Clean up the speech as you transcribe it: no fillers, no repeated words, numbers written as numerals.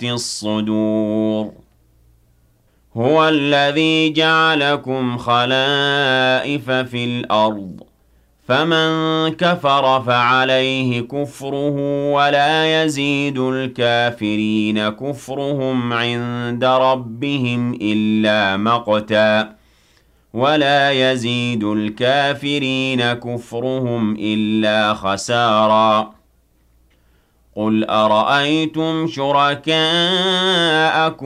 الصدور هو الذي جعلكم خلائف في الأرض فمن كفر فعليه كفره ولا يزيد الكافرين كفرهم عند ربهم إلا مقتا ولا يزيد الكافرين كفرهم إلا خسارا قل أرأيتم شركاءكم